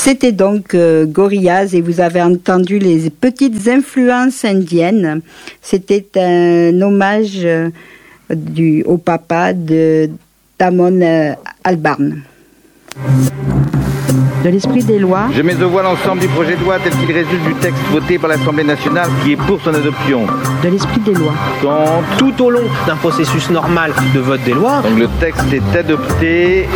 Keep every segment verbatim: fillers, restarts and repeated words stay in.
C'était donc euh, Gorillaz et vous avez entendu les petites influences indiennes. C'était un hommage euh, du, au papa de Damon euh, Albarn. De l'esprit des lois. Je mets au voie l'ensemble du projet de loi tel qu'il résulte du texte voté par l'Assemblée nationale qui est pour son adoption. De l'esprit des lois. Contre. Tout au long d'un processus normal de vote des lois. Donc le texte est adopté.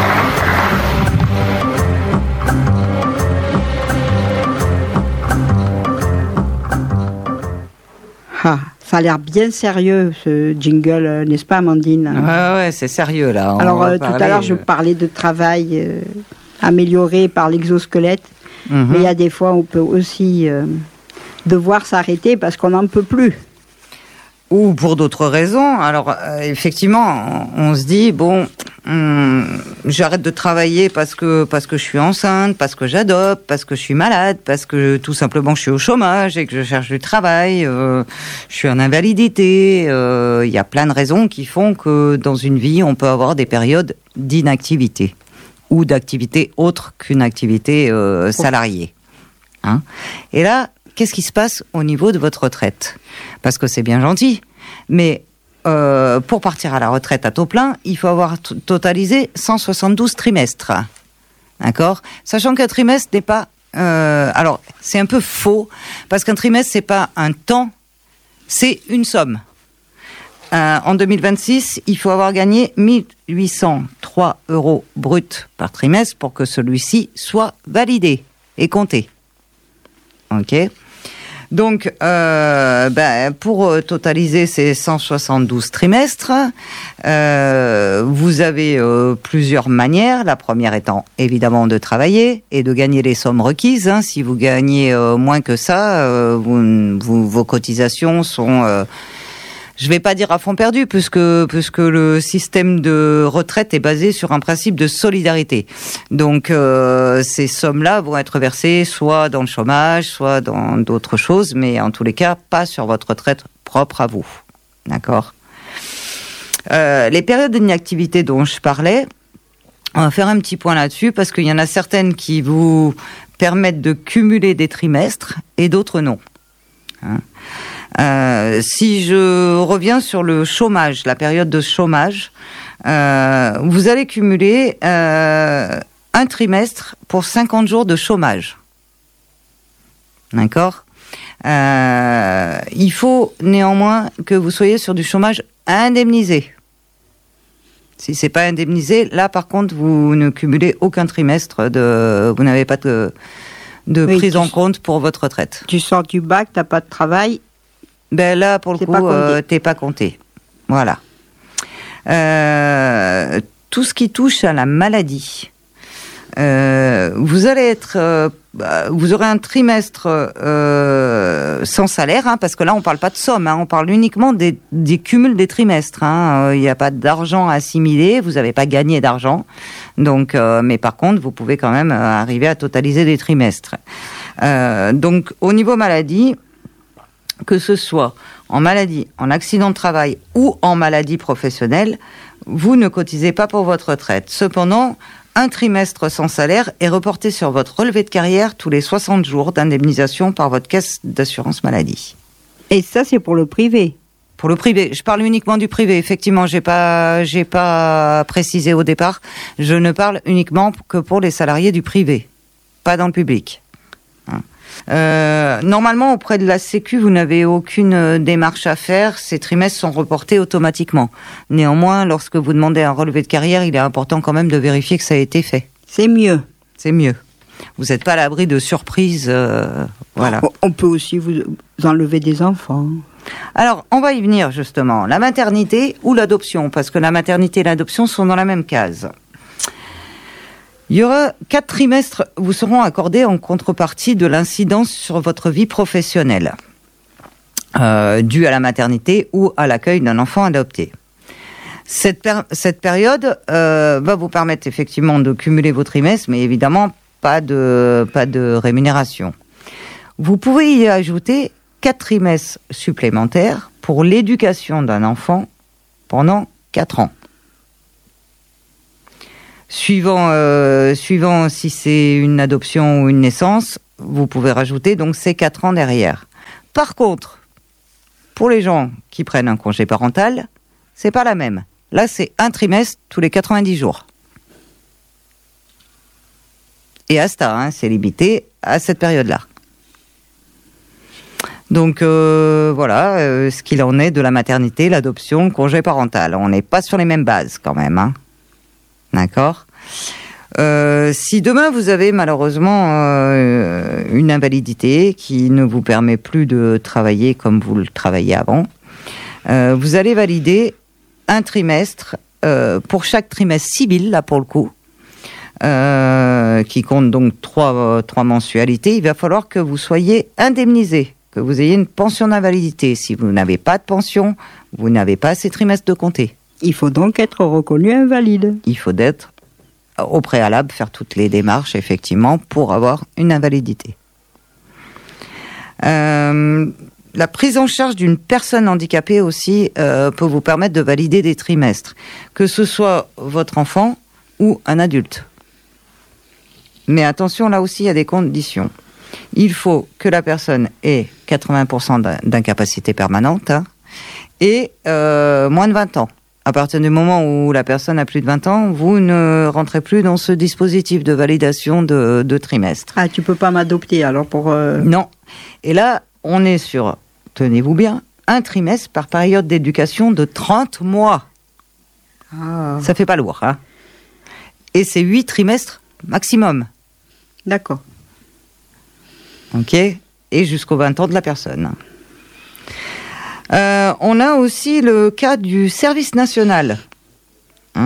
Ah, ça a l'air bien sérieux ce jingle, euh, n'est-ce pas Amandine? Ouais, ouais, c'est sérieux là. On Alors euh, parler, tout à l'heure je euh... parlais de travail euh, amélioré par l'exosquelette, mm-hmm. mais il y a des fois on peut aussi euh, devoir s'arrêter parce qu'on n'en peut plus. Ou pour d'autres raisons. Alors euh, effectivement, on, on se dit bon, hum, j'arrête de travailler parce que parce que je suis enceinte, parce que j'adopte, parce que je suis malade, parce que tout simplement je suis au chômage et que je cherche du travail, euh, je suis en invalidité. Il euh, y a plein de raisons qui font que dans une vie, on peut avoir des périodes d'inactivité ou d'activité autre qu'une activité euh, salariée. Hein ? Et là, qu'est-ce qui se passe au niveau de votre retraite ? Parce que c'est bien gentil, mais euh, pour partir à la retraite à taux plein, il faut avoir t- totalisé cent soixante-douze trimestres. D'accord ? Sachant qu'un trimestre n'est pas... Euh, alors, c'est un peu faux, parce qu'un trimestre, c'est pas un temps, c'est une somme. Euh, en deux mille vingt-six, il faut avoir gagné mille huit cent trois euros bruts par trimestre pour que celui-ci soit validé et compté. Ok ? Donc, euh, ben, pour totaliser ces cent soixante-douze trimestres, euh, vous avez euh, plusieurs manières. La première étant évidemment de travailler et de gagner les sommes requises. Hein. Si vous gagnez euh, moins que ça, euh, vous, vous, vos cotisations sont... Euh, je vais pas dire à fond perdu, puisque puisque le système de retraite est basé sur un principe de solidarité. Donc euh, ces sommes-là vont être versées soit dans le chômage, soit dans d'autres choses, mais en tous les cas pas sur votre retraite propre à vous. D'accord ? Euh, les périodes d'inactivité dont je parlais, on va faire un petit point là-dessus parce qu'il y en a certaines qui vous permettent de cumuler des trimestres et d'autres non. Hein ? Euh, si je reviens sur le chômage, la période de chômage, euh, vous allez cumuler euh, un trimestre pour cinquante jours de chômage. D'accord ? euh, Il faut néanmoins que vous soyez sur du chômage indemnisé. Si c'est pas indemnisé, là par contre vous ne cumulez aucun trimestre de, vous n'avez pas de, de oui, prise en compte pour votre retraite. Tu sors du bac, t'as pas de travail. Ben là, pour le t'es coup, pas euh, t'es pas compté. Voilà. Euh, tout ce qui touche à la maladie, euh, vous allez être, euh, vous aurez un trimestre euh, sans salaire, hein, parce que là, on parle pas de somme, hein, on parle uniquement des, des cumuls des trimestres. Hein. Il n'y a pas d'argent à assimiler, vous n'avez pas gagné d'argent. Donc, euh, mais par contre, vous pouvez quand même arriver à totaliser des trimestres. Euh, donc, au niveau maladie, que ce soit en maladie, en accident de travail ou en maladie professionnelle, vous ne cotisez pas pour votre retraite. Cependant, un trimestre sans salaire est reporté sur votre relevé de carrière tous les soixante jours d'indemnisation par votre caisse d'assurance maladie. Et ça, c'est pour le privé ? Pour le privé. Je parle uniquement du privé. Effectivement, j'ai pas, j'ai pas précisé au départ. Je ne parle uniquement que pour les salariés du privé, pas dans le public. Euh, normalement, auprès de la Sécu, vous n'avez aucune démarche à faire. Ces trimestres sont reportés automatiquement. Néanmoins, lorsque vous demandez un relevé de carrière, il est important quand même de vérifier que ça a été fait. C'est mieux. C'est mieux. Vous n'êtes pas à l'abri de surprises. Euh, voilà. On peut aussi vous enlever des enfants. Alors, on va y venir justement. La maternité ou l'adoption, parce que la maternité et l'adoption sont dans la même case. Il y aura quatre trimestres vous seront accordés en contrepartie de l'incidence sur votre vie professionnelle, euh, due à la maternité ou à l'accueil d'un enfant adopté. Cette, per- cette période euh, va vous permettre effectivement de cumuler vos trimestres, mais évidemment pas de, pas de rémunération. Vous pouvez y ajouter quatre trimestres supplémentaires pour l'éducation d'un enfant pendant quatre ans. Suivant, euh, suivant si c'est une adoption ou une naissance, vous pouvez rajouter donc ces quatre ans derrière. Par contre, pour les gens qui prennent un congé parental, c'est pas la même. Là, c'est un trimestre tous les quatre-vingt-dix jours. Et hasta, hein, c'est limité à cette période-là. Donc euh, voilà, euh, ce qu'il en est de la maternité, l'adoption, le congé parental. On n'est pas sur les mêmes bases quand même, hein. D'accord ? Euh, si demain vous avez malheureusement euh, une invalidité qui ne vous permet plus de travailler comme vous le travailliez avant, euh, vous allez valider un trimestre euh, pour chaque trimestre civil, là pour le coup, euh, qui compte donc trois, euh, trois mensualités. Il va falloir que vous soyez indemnisé, que vous ayez une pension d'invalidité. Si vous n'avez pas de pension, vous n'avez pas ces trimestres de compter. Il faut donc être reconnu invalide. Il faut d'être au préalable, faire toutes les démarches, effectivement, pour avoir une invalidité. Euh, la prise en charge d'une personne handicapée aussi euh, peut vous permettre de valider des trimestres, que ce soit votre enfant ou un adulte. Mais attention, là aussi, il y a des conditions. Il faut que la personne ait quatre-vingts pour cent d'incapacité permanente, hein, et euh, moins de vingt ans. À partir du moment où la personne a plus de vingt ans, vous ne rentrez plus dans ce dispositif de validation de, de trimestre. Ah, tu peux pas m'adopter alors pour... Euh... Non. Et là, on est sur, tenez-vous bien, un trimestre par période d'éducation de trente mois. Ah. Ça fait pas lourd, hein. Et c'est huit trimestres maximum. D'accord. Ok ? Et jusqu'aux vingt ans de la personne. Euh, on a aussi le cas du service national. Hein ?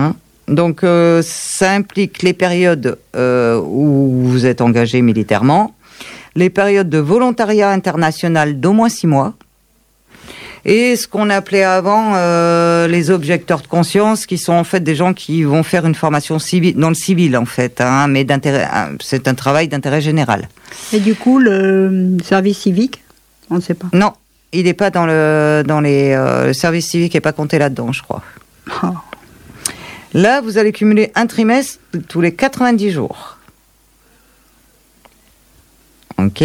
Donc, euh, ça implique les périodes euh, où vous êtes engagé militairement, les périodes de volontariat international d'au moins six mois, et ce qu'on appelait avant euh, les objecteurs de conscience, qui sont en fait des gens qui vont faire une formation civile, dans le civil en fait, hein, mais d'intérêt, c'est un travail d'intérêt général. Et du coup, le service civique, on ne sait pas. Non. Il n'est pas dans le dans les euh, le service civique n'est pas compté là-dedans, je crois. Oh. Là, vous allez cumuler un trimestre tous les quatre-vingt-dix jours. Ok.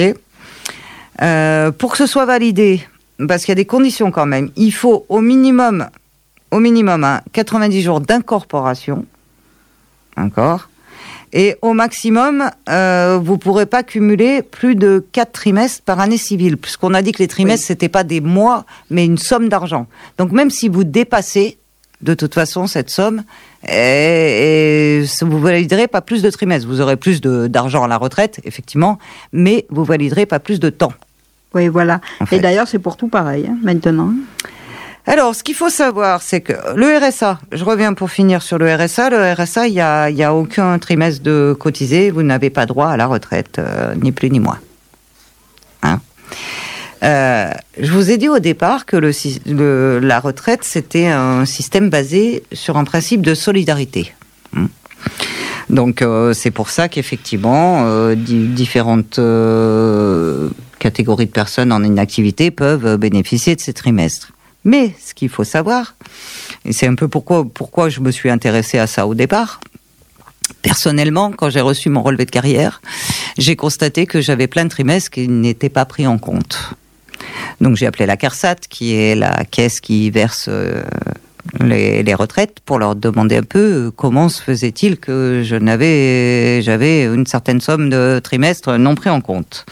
Euh, pour que ce soit validé, parce qu'il y a des conditions quand même, il faut au minimum, au minimum, hein, quatre-vingt-dix jours d'incorporation. D'accord. Et au maximum, euh, vous ne pourrez pas cumuler plus de quatre trimestres par année civile, puisqu'on a dit que les trimestres, oui. C'était pas des mois, mais une somme d'argent. Donc même si vous dépassez, de toute façon, cette somme, et, et vous ne validerez pas plus de trimestres. Vous aurez plus de, d'argent à la retraite, effectivement, mais vous ne validerez pas plus de temps. Oui, voilà. En fait. Et d'ailleurs, c'est pour tout pareil, hein, maintenant. Alors, ce qu'il faut savoir, c'est que le R S A, je reviens pour finir sur le R S A, le R S A, il n'y a, y a aucun trimestre de cotisé, vous n'avez pas droit à la retraite, euh, ni plus ni moins. Hein euh, je vous ai dit au départ que le, le, la retraite, c'était un système basé sur un principe de solidarité. Hein Donc, euh, c'est pour ça qu'effectivement, euh, di- différentes euh, catégories de personnes en inactivité peuvent bénéficier de ces trimestres. Mais ce qu'il faut savoir, et c'est un peu pourquoi, pourquoi je me suis intéressée à ça au départ, personnellement, quand j'ai reçu mon relevé de carrière, j'ai constaté que j'avais plein de trimestres qui n'étaient pas pris en compte. Donc j'ai appelé la CARSAT, qui est la caisse qui verse euh, les, les retraites, pour leur demander un peu comment se faisait-il que je n'avais, j'avais une certaine somme de trimestres non pris en compte.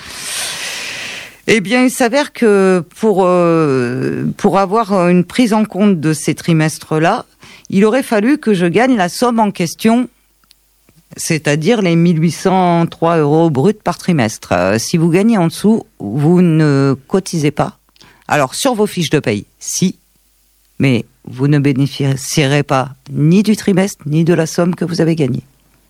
Eh bien, il s'avère que pour euh, pour avoir une prise en compte de ces trimestres-là, il aurait fallu que je gagne la somme en question, c'est-à-dire les mille huit cent trois euros bruts par trimestre. Euh, si vous gagnez en dessous, vous ne cotisez pas. Alors, sur vos fiches de paye, si, mais vous ne bénéficierez pas ni du trimestre, ni de la somme que vous avez gagnée.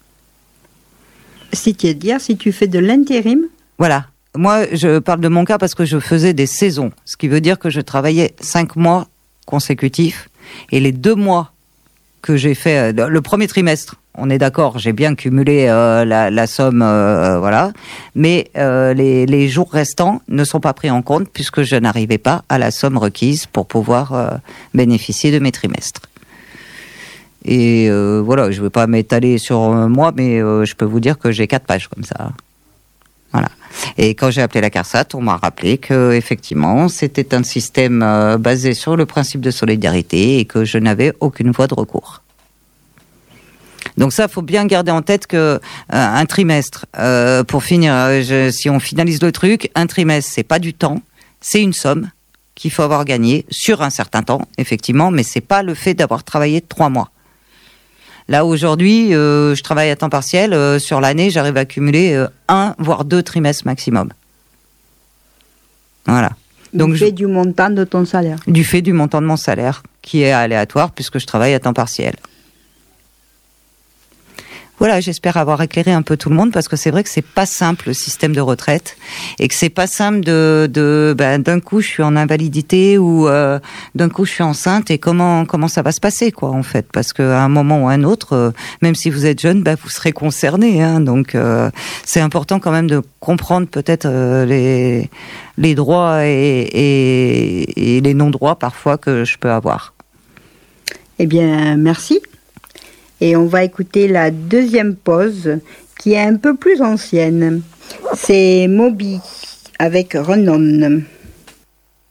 C'est-à-dire, si tu fais de l'intérim ? Voilà. Moi, je parle de mon cas parce que je faisais des saisons, ce qui veut dire que je travaillais cinq mois consécutifs, et les deux mois que j'ai fait, le premier trimestre, on est d'accord, j'ai bien cumulé euh, la, la somme, euh, voilà, mais euh, les, les jours restants ne sont pas pris en compte puisque je n'arrivais pas à la somme requise pour pouvoir euh, bénéficier de mes trimestres. Et euh, voilà, je ne vais pas m'étaler sur euh, moi, mais euh, je peux vous dire que j'ai quatre pages comme ça. Voilà. Et quand j'ai appelé la CARSAT, on m'a rappelé que effectivement, c'était un système euh, basé sur le principe de solidarité et que je n'avais aucune voie de recours. Donc ça, faut bien garder en tête que euh, un trimestre, euh, pour finir, euh, je, si on finalise le truc, un trimestre, c'est pas du temps, c'est une somme qu'il faut avoir gagnée sur un certain temps, effectivement, mais c'est pas le fait d'avoir travaillé trois mois. Là aujourd'hui, euh, je travaille à temps partiel. Euh, sur l'année, j'arrive à accumuler euh, un voire deux trimestres maximum. Voilà. Donc du fait je, du montant de ton salaire. Du fait du montant de mon salaire, qui est aléatoire puisque je travaille à temps partiel. Voilà, j'espère avoir éclairé un peu tout le monde parce que c'est vrai que c'est pas simple le système de retraite et que c'est pas simple de, de ben, d'un coup je suis en invalidité ou euh, d'un coup je suis enceinte et comment comment ça va se passer quoi en fait parce qu'à un moment ou à un autre, euh, même si vous êtes jeune, ben, vous serez concerné hein, donc euh, c'est important quand même de comprendre peut-être euh, les les droits et, et, et les non-droits parfois que je peux avoir. Eh bien, merci. Et on va écouter la deuxième pause qui est un peu plus ancienne. C'est Moby avec Run On.